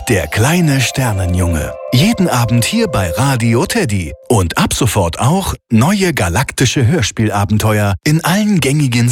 Der kleine Sternenjunge. Jeden Abend hier bei Radio Teddy. Und ab sofort auch neue galaktische Hörspielabenteuer in allen gängigen